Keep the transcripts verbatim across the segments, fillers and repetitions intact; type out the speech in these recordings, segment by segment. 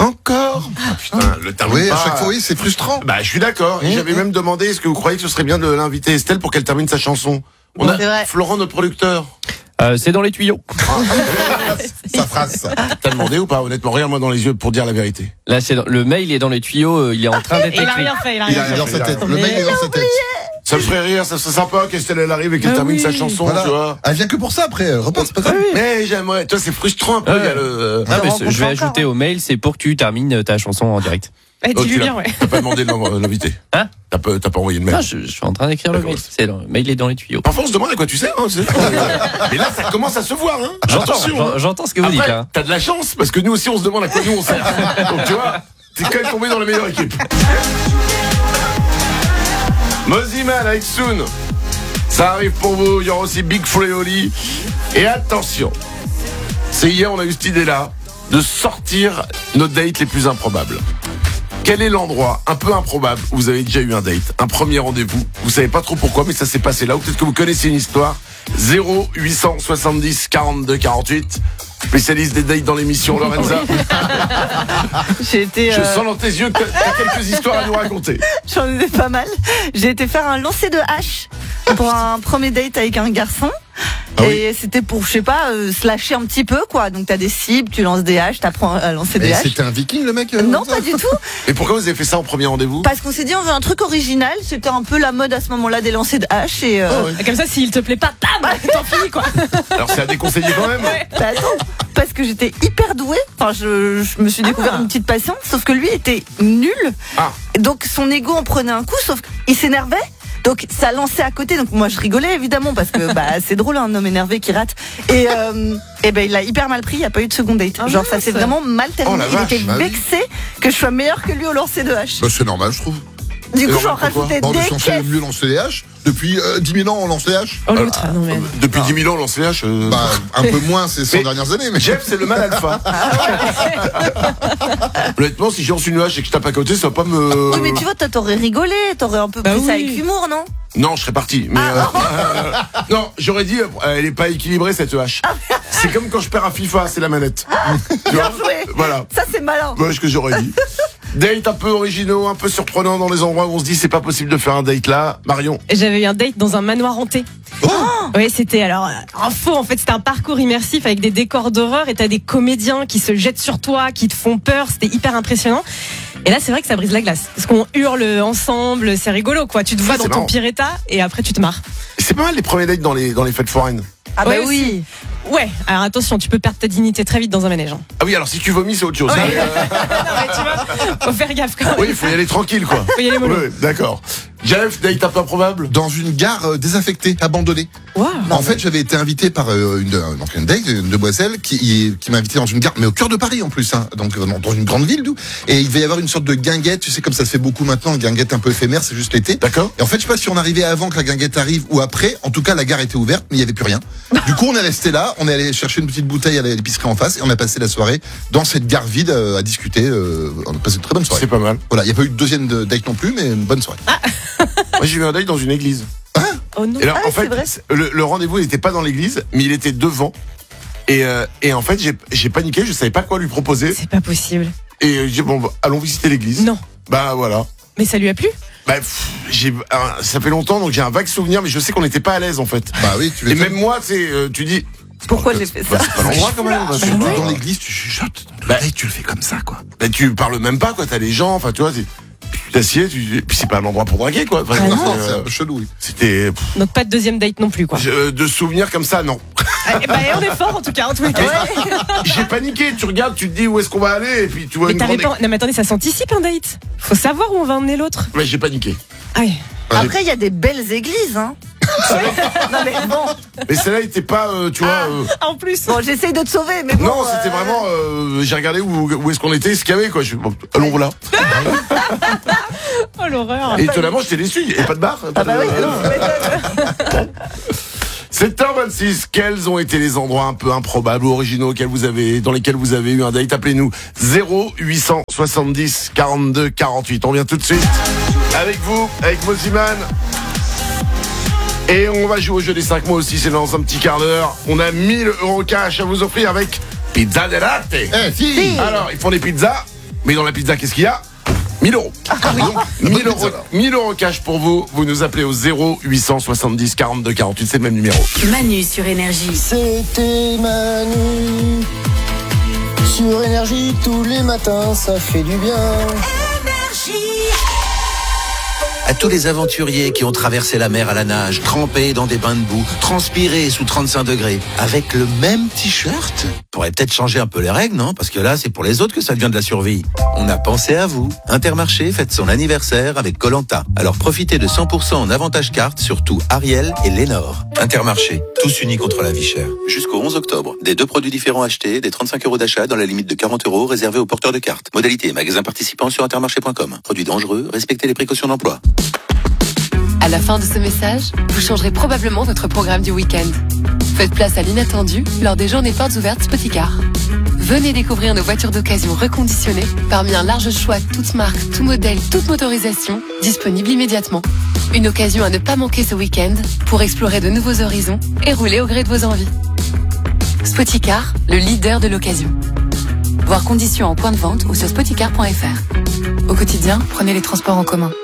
Encore ah, putain, le termine Oui, pas. à chaque fois, oui, c'est frustrant. Bah, je suis d'accord. Et Mmh, j'avais mmh. même demandé, est-ce que vous croyez que ce serait bien de l'inviter Estelle pour qu'elle termine sa chanson? On C'est a vrai. Florent, notre producteur. Euh, c'est dans les tuyaux. Sa phrase, ça. T'as demandé ou pas? Honnêtement, regarde-moi dans les yeux pour dire la vérité. Là, c'est dans- le mail est dans les tuyaux. euh, Il est en train d'être Et il a écrit. rien fait, il a Il rien a fait. dans sa tête. Le Mais- mail est dans sa tête. Ça me ferait rire, ça serait sympa qu'Estelle elle arrive et qu'elle Ah termine oui. sa chanson, Voilà. tu vois. Elle vient que pour ça après, elle repart, c'est pas grave. Mais j'aimerais, toi c'est frustrant un peu, Ouais. il y a le... euh, Ah, mais rencontre je vais encore, ajouter hein. au mail, c'est pour que tu termines ta chanson en direct. Eh, Oh, dis-lui tu l'as- bien, ouais. T'as pas demandé de l'en- l'inviter. Hein T'as pas, t'as pas envoyé le mail. Ah, je, je suis en train d'écrire le mail. C'est dans- le mail est dans les tuyaux. Parfois on se demande à quoi tu sais, hein, c'est- Mais là ça commence à se voir, hein. J'entends, Attention, j'en- hein. j'entends ce que vous Après, dites là. t'as de la chance, parce que nous aussi on se demande à quoi nous on sert. Donc tu vois, t'es quand même tombé dans la meilleure équipe. Moziman avec Soon. Ça arrive pour vous, il y aura aussi Big Flo et Oli. Et attention, c'est hier on a eu cette idée-là de sortir nos dates les plus improbables. Quel est l'endroit un peu improbable où vous avez déjà eu un date, un premier rendez-vous? Vous savez pas trop pourquoi, mais ça s'est passé là. Ou peut-être que vous connaissez une histoire. zéro huit cent soixante-dix quarante-deux quarante-huit. Spécialiste des dates dans l'émission, Lorenza. J'ai été, Je euh, sens dans tes yeux que t'as quelques histoires à nous raconter. j'en ai pas mal. J'ai été faire un lancer de hache pour un premier date avec un garçon. Ah oui. Et c'était pour, je sais pas, euh, se lâcher un petit peu, quoi. Donc t'as des cibles, tu lances des haches, t'apprends à lancer des Et haches. c'était un viking, le mec euh, Non, ça pas du tout. Et pourquoi vous avez fait ça en premier rendez-vous? Parce qu'on s'est dit, on veut un truc original. C'était un peu la mode à ce moment-là des lancers de haches. Et euh, Ah ouais. Comme ça, s'il te plaît pas, bam, t'en finis, quoi. Alors c'est à déconseiller quand même. bah, attends, parce que j'étais hyper douée. Enfin, je, je me suis découvert Ah. une petite passion. Sauf que lui était nul. Ah. Donc son ego en prenait un coup. Sauf qu'il s'énervait. Donc ça lançait à côté, donc moi je rigolais évidemment parce que bah c'est drôle un homme énervé qui rate. Et euh, et ben il a hyper mal pris, il y a pas eu de second date. Ah Genre ça mince. s'est vraiment mal terminé. Oh la il vache, était bah oui. vexé que je sois meilleure que lui au lancer de hache. Bah, c'est normal, je trouve. Du coup Et j'en pourquoi rajoutais Bon, on des est censé caisses. mieux lancer les haches. Depuis euh, dix mille ans, on lance les haches. Oh, l'autre, non, mais. Depuis dix mille ans, on lance les haches. euh, Bah, un peu moins ces cent Mais- dernières années, mais. Jeff, c'est le mal alpha. Honnêtement, si je lance une hache et que je tape à côté, ça va pas me. Oui mais tu vois toi t'aurais rigolé, t'aurais un peu Bah pris oui. ça avec humour non? Non, je serais parti. Mais euh, euh, non, j'aurais dit, euh, elle est pas équilibrée cette hache. C'est comme quand je perds à FIFA, c'est la manette. Tu Bien vois joué. Voilà. Ça c'est malin. Voilà ce que j'aurais dit. Date un peu originaux, un peu surprenant dans les endroits où on se dit c'est pas possible de faire un date là. Marion. J'avais eu un date dans un manoir hanté. Oh Oui, c'était alors un faux. En fait, c'était un parcours immersif avec des décors d'horreur et t'as des comédiens qui se jettent sur toi, qui te font peur. C'était hyper impressionnant. Et là, c'est vrai que ça brise la glace parce qu'on hurle ensemble. C'est rigolo, quoi. Tu te vois C'est dans ton marrant. pire état et après tu te marres. C'est pas mal les premiers dates dans les dans les fêtes foraines. Ah bah Ouais, oui. Ouais. Alors attention, tu peux perdre ta dignité très vite dans un manège. hein. Ah oui, alors si tu vomis, c'est autre chose. Ouais. Mais, euh, non, mais tu vois, faut faire gaffe quand même. oui, il faut y aller tranquille quoi. Faut y aller mollo. Oui, d'accord. Jeff, date un peu improbable. Dans une gare euh, désaffectée, abandonnée. Wow. En fait, j'avais été invité par euh, une, euh, donc une date, une demoiselle, qui, qui m'a invité dans une gare, mais au cœur de Paris en plus, hein, donc euh, dans une grande ville, d'où. Et il devait y avoir une sorte de guinguette, tu sais, comme ça se fait beaucoup maintenant, une guinguette un peu éphémère, c'est juste l'été. D'accord. Et en fait, je sais pas si on arrivait avant que la guinguette arrive ou après. En tout cas, la gare était ouverte, mais il y avait plus rien. Du coup, on est resté là, on est allé chercher une petite bouteille à l'épicerie en face, et on a passé la soirée dans cette gare vide euh, à discuter. Euh, on a passé une très bonne soirée. C'est pas mal. Voilà, il n'y a pas eu de deuxième de- date non plus, mais une bonne soirée. Moi, j'ai eu un date dans une église. Oh non. Et alors, Ah, en c'est fait, vrai. le, le rendez-vous n'était pas dans l'église, mais il était devant. Et, euh, et en fait, j'ai, j'ai paniqué, je savais pas quoi lui proposer. C'est pas possible. Et euh, j'ai dit, bon, bah, allons visiter l'église. Non. Bah voilà. Mais ça lui a plu? Bah, pff, j'ai, euh, ça fait longtemps, donc j'ai un vague souvenir, mais je sais qu'on n'était pas à l'aise en fait. Bah oui, tu Et m'étonnes. même moi, c'est, euh, tu dis, Pourquoi j'ai fait ça? c'est pas l'endroit quand même. Parce que, Surtout bah, dans l'église, tu chuchotes. Dans le Bah, date, tu le fais comme ça, quoi. bah, tu parles même pas, quoi. T'as les gens, enfin, tu vois, c'est- tu t'assieds, tu, et puis c'est pas un endroit pour draguer, quoi. Enfin, Ah non. c'est, C'est euh, un peu chelou, oui. c'était, pff, Donc pas de deuxième date non plus, quoi. je- de souvenirs comme ça, non. Eh ben, on est fort en tout cas, en tous les cas. J'ai paniqué, tu regardes, tu te dis où est-ce qu'on va aller, et puis tu vois Mais une t'avais grande... pas. Non, mais attendez, ça s'anticipe un date. Faut savoir où on va emmener l'autre. Ouais, j'ai paniqué. Ah oui. Après il y a des belles églises hein. Non mais bon, Mais celle-là était pas, euh, tu vois... euh, En plus. bon j'essaye de te sauver mais bon. non, c'était euh, vraiment... euh, j'ai regardé où, où est-ce qu'on était, ce qu'il y avait, quoi. Je, bon, allons là. Oh l'horreur. Et étonnamment, j'étais déçu. Il n'y avait pas de bar. pas Ah bah de- oui, non, tu m'étonnes. sept heures vingt-six, quels ont été les endroits un peu improbables ou originaux auxquels vous avez, dans lesquels vous avez eu un date? Appelez-nous zéro huit cent soixante-dix quarante-deux quarante-huit. On vient tout de suite avec vous, avec Moziman. Et on va jouer au jeu des cinq mots aussi, c'est dans un petit quart d'heure. On a mille euros cash à vous offrir avec Pizza Delate. Eh, si! Alors, ils font des pizzas Mais dans la pizza, qu'est-ce qu'il y a mille euros. Donc, mille euros, mille euros cash pour vous. Vous nous appelez au zéro huit cent soixante-dix quarante-deux quarante-huit, c'est le même numéro. Manu sur Énergie. C'était Manu sur Énergie, tous les matins, ça fait du bien. À tous les aventuriers qui ont traversé la mer à la nage, trempés dans des bains de boue, transpirés sous trente-cinq degrés, avec le même t-shirt. Faudrait peut-être changer un peu les règles, non? Parce que là, c'est pour les autres que ça devient de la survie. On a pensé à vous. Intermarché fête son anniversaire avec Koh-Lanta. Alors profitez de cent pour cent en avantage carte sur tout Ariel et Lénore. Intermarché, tous unis contre la vie chère. Jusqu'au onze octobre. Des deux produits différents achetés, des trente-cinq euros d'achat dans la limite de quarante euros réservés aux porteurs de cartes. Modalité et magasins participants sur intermarché point com. Produits dangereux, respectez les précautions d'emploi. À la fin de ce message, vous changerez probablement votre programme du week-end. Faites place à l'inattendu lors des journées portes ouvertes Spoticar. Venez découvrir nos voitures d'occasion reconditionnées parmi un large choix toutes marques, tout modèle, toute motorisation, disponible immédiatement. Une occasion à ne pas manquer ce week-end pour explorer de nouveaux horizons et rouler au gré de vos envies. Spoticar, le leader de l'occasion. Voir conditions en point de vente ou sur spoticar point f r. Au quotidien, prenez les transports en commun.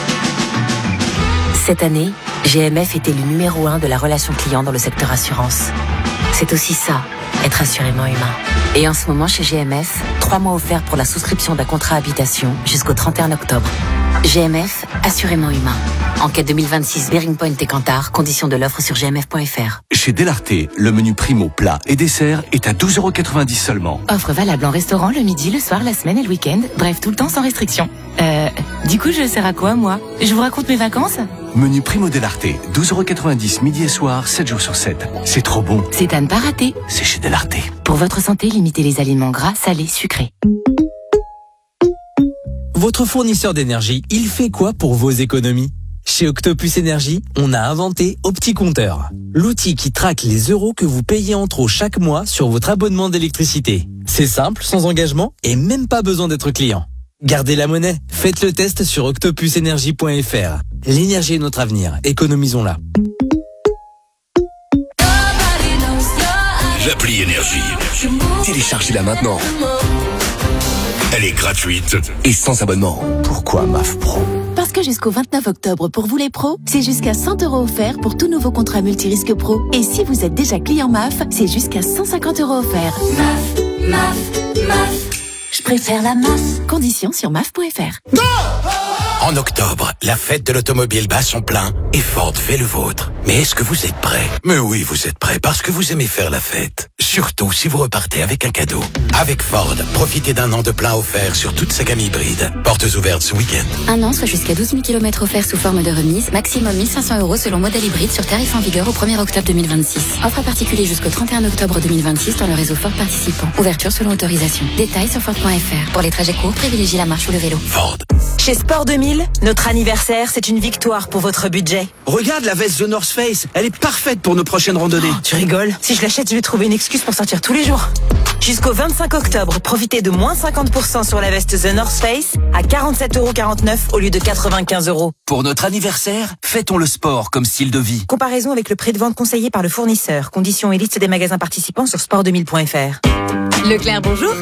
Cette année, G M F était le numéro un de la relation client dans le secteur assurance. C'est aussi ça, être assurément humain. Et en ce moment, chez G M F, trois mois offerts pour la souscription d'un contrat habitation jusqu'au trente et un octobre. G M F, assurément humain. Enquête deux mille vingt-six, Bearing Point et Kantar, conditions de l'offre sur g m f point f r. Chez Delarté, le menu primo plat et dessert est à douze euros quatre-vingt-dix seulement. Offre valable en restaurant le midi, le soir, la semaine et le week-end. Bref, tout le temps sans restriction. Euh, du coup, je sers à quoi, moi? Je vous raconte mes vacances? Menu primo Delarté, douze euros quatre-vingt-dix midi et soir, sept jours sur sept. C'est trop bon. C'est à ne pas rater. C'est chez Delarté. Pour votre santé, limitez les aliments gras, salés, sucrés. Votre fournisseur d'énergie, il fait quoi pour vos économies? Chez Octopus Énergie, on a inventé OptiCompteur, l'outil qui traque les euros que vous payez en trop chaque mois sur votre abonnement d'électricité. C'est simple, sans engagement et même pas besoin d'être client. Gardez la monnaie, faites le test sur octopus énergie point f r. L'énergie est notre avenir, économisons-la. L'appli Énergie. Téléchargez-la maintenant. Elle est gratuite et sans abonnement. Pourquoi M A F Pro? Parce que jusqu'au vingt-neuf octobre, pour vous les pros, c'est jusqu'à cent euros offerts pour tout nouveau contrat multirisque pro. Et si vous êtes déjà client M A F, c'est jusqu'à cent cinquante euros offerts. M A F, M A F, M A F. Je préfère la M A F. Conditions sur M A F point f r. En octobre, la fête de l'automobile bat son plein et Ford fait le vôtre. Mais est-ce que vous êtes prêts? Mais oui, vous êtes prêts parce que vous aimez faire la fête. Surtout si vous repartez avec un cadeau. Avec Ford, profitez d'un an de plein offert sur toute sa gamme hybride. Portes ouvertes ce week-end. Un an, soit jusqu'à douze mille kilomètres offerts sous forme de remise. Maximum mille cinq cents euros selon modèle hybride sur tarif en vigueur au premier octobre deux mille vingt-six. Offre à particulier jusqu'au trente et un octobre deux mille vingt-six dans le réseau Ford participant. Ouverture selon autorisation. Détails sur Ford point f r. Pour les trajets courts, privilégiez la marche ou le vélo. Ford. Chez Sport deux mille, notre anniversaire, c'est une victoire pour votre budget. Regarde la veste The North Face, elle est parfaite pour nos prochaines randonnées. Oh, tu rigoles? Si je l'achète, je vais trouver une excuse pour sortir tous les jours. Jusqu'au vingt-cinq octobre, profitez de moins cinquante pour cent sur la veste The North Face à quarante-sept euros quarante-neuf au lieu de quatre-vingt-quinze euros. Pour notre anniversaire, fêtons le sport comme style de vie. Comparaison avec le prix de vente conseillé par le fournisseur. Conditions et liste des magasins participants sur sport deux mille point f r. Leclerc, bonjour.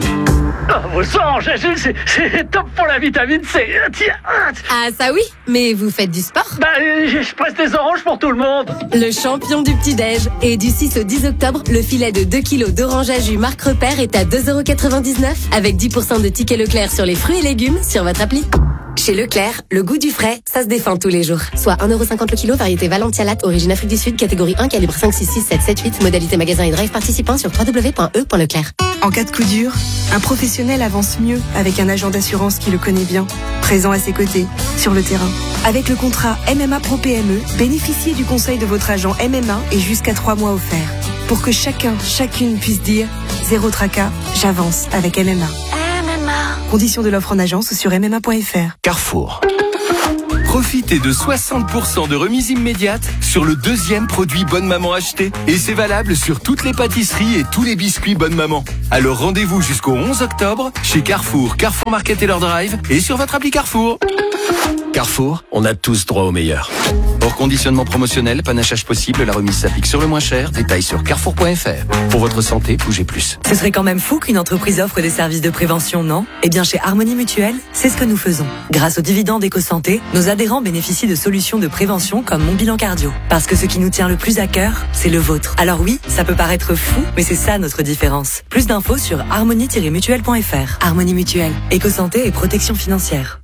Oh, vos sang, c'est, c'est top pour la vitamine C. Tiens. Ah ça oui, mais vous faites du sport? Bah, je presse des oranges pour tout le monde. Le champion du petit-déj. Et du six au dix octobre, le filet de deux kilos d'orange à jus marque Repère est à deux euros quatre-vingt-dix-neuf avec dix pour cent de tickets Leclerc sur les fruits et légumes sur votre appli. Chez Leclerc, le goût du frais, ça se défend tous les jours. Soit un euro cinquante le kilo, variété Valentia Latte, origine Afrique du Sud, catégorie un, calibre cinq, six, six, sept, sept, huit, modalité magasin et drive participant sur w w w point e point leclerc. En cas de coup dur, un professionnel avance mieux avec un agent d'assurance qui le connaît bien, présent à ses côtés, sur le terrain. Avec le contrat M M A Pro P M E, bénéficiez du conseil de votre agent M M A et jusqu'à trois mois offerts. Pour que chacun, chacune puisse dire « Zéro tracas, j'avance avec M M A ». Conditions de l'offre en agence sur m m a point f r. Carrefour. Profitez de soixante pour cent de remise immédiate sur le deuxième produit Bonne Maman acheté. Et c'est valable sur toutes les pâtisseries et tous les biscuits Bonne Maman. Alors rendez-vous jusqu'au onze octobre chez Carrefour, Carrefour Market et leur drive et sur votre appli Carrefour. Carrefour, on a tous droit au meilleur. Hors conditionnement promotionnel, panachage possible, la remise s'applique sur le moins cher. Détails sur carrefour point f r. Pour votre santé, bougez plus. Ce serait quand même fou qu'une entreprise offre des services de prévention, non ? Eh bien, chez Harmonie Mutuelle, c'est ce que nous faisons. Grâce aux dividendes EcoSanté, nos adhérents bénéficient de solutions de prévention comme Mon Bilan Cardio. Parce que ce qui nous tient le plus à cœur, c'est le vôtre. Alors oui, ça peut paraître fou, mais c'est ça notre différence. Plus d'infos sur harmonie tiret mutuelle point f r. Harmonie Mutuelle, EcoSanté et protection financière.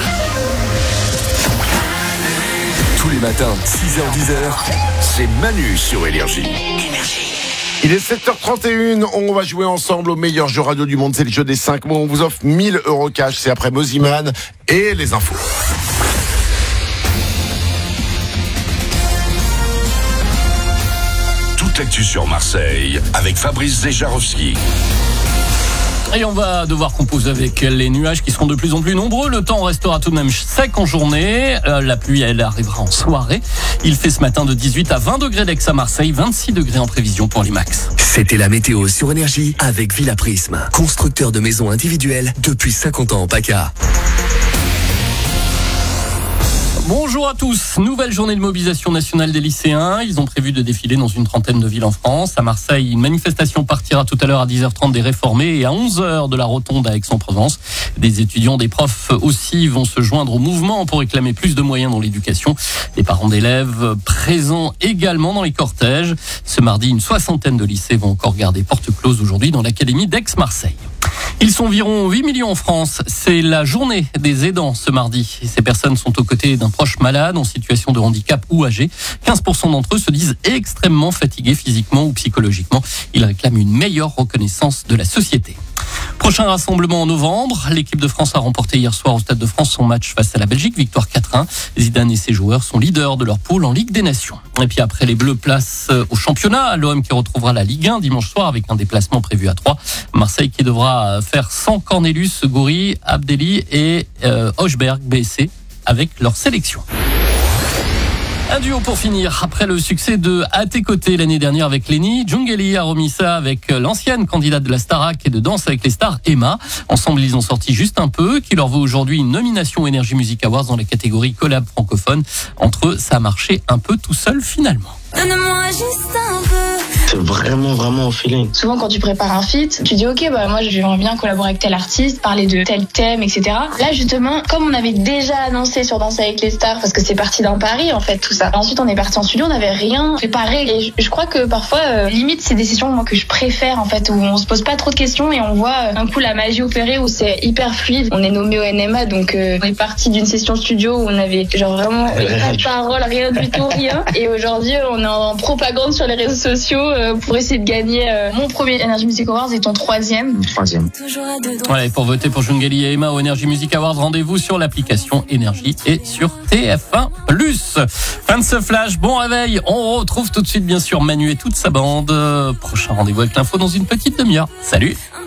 Tous les matins, six heures dix heures, c'est Manu sur Énergie. Il est sept heures trente et une, on va jouer ensemble au meilleur jeu radio du monde, c'est le jeu des cinq mots. On vous offre mille euros cash, c'est après Moziman et les infos. Toute l'actu sur Marseille avec Fabrice Zéjarowski. Et on va devoir composer avec les nuages qui seront de plus en plus nombreux. Le temps restera tout de même sec en journée. Euh, la pluie, elle arrivera en soirée. Il fait ce matin de dix-huit à vingt degrés d'Aix à Marseille, vingt-six degrés en prévision pour l'Imax. C'était la météo sur Énergie avec Villa Prisme, constructeur de maisons individuelles depuis cinquante ans en PACA. Bonjour à tous, nouvelle journée de mobilisation nationale des lycéens. Ils ont prévu de défiler dans une trentaine de villes en France. À Marseille, une manifestation partira tout à l'heure à dix heures trente des Réformés et à onze heures de la Rotonde à Aix-en-Provence. Des étudiants, des profs aussi vont se joindre au mouvement pour réclamer plus de moyens dans l'éducation. Les parents d'élèves présents également dans les cortèges. Ce mardi, une soixantaine de lycées vont encore garder porte close aujourd'hui dans l'académie d'Aix-Marseille. Ils sont environ huit millions en France. C'est la journée des aidants ce mardi. Et ces personnes sont aux côtés d'un proche malade en situation de handicap ou âgé. quinze pour cent d'entre eux se disent extrêmement fatigués physiquement ou psychologiquement. Ils réclament une meilleure reconnaissance de la société. Prochain rassemblement en novembre. L'équipe de France a remporté hier soir au Stade de France son match face à la Belgique, victoire quatre un. Zidane et ses joueurs sont leaders de leur poule en Ligue des Nations. Et puis après les Bleus, place au championnat. L'O M qui retrouvera la Ligue un dimanche soir avec un déplacement prévu à Troyes. Marseille qui devra faire sans Cornelius, Goury, Abdelli et euh, Hochberg, B S C avec leur sélection. Un duo pour finir. Après le succès de À tes côtés l'année dernière avec Lenny, Djungeli a remis ça avec l'ancienne candidate de la Starac et de Danse avec les stars, Emma. Ensemble, ils ont sorti Juste un peu, qui leur vaut aujourd'hui une nomination aux Energy Music Awards dans la catégorie collab francophone. Entre eux, ça a marché un peu tout seul finalement. Donne-moi juste un peu. C'est vraiment, vraiment au feeling. Souvent, quand tu prépares un feat, tu dis, ok, bah, moi, j'aimerais bien collaborer avec tel artiste, parler de tel thème, et cetera. Là, justement, comme on avait déjà annoncé sur Danse avec les stars, parce que c'est parti d'un pari, en fait, tout ça. Ensuite, on est parti en studio, on n'avait rien préparé. Et je, je crois que parfois, euh, limite, c'est des sessions, moi, que je préfère, en fait, où on se pose pas trop de questions et on voit, euh, un coup, la magie opérer, où c'est hyper fluide. On est nommé au N M A, donc, euh, on est parti d'une session studio où on avait, genre, vraiment, pas de parole, rien du tout, rien. Et aujourd'hui, on est en propagande sur les réseaux sociaux euh, pour essayer de gagner euh, mon premier Energy Music Awards et ton troisième. Troisième. Voilà, et pour voter pour Djungeli et Emma au Energy Music Awards, rendez-vous sur l'application Énergie et sur T F un plus. Fin de ce flash, bon réveil. On retrouve tout de suite bien sûr Manu et toute sa bande. Prochain rendez-vous avec l'info dans une petite demi-heure. Salut.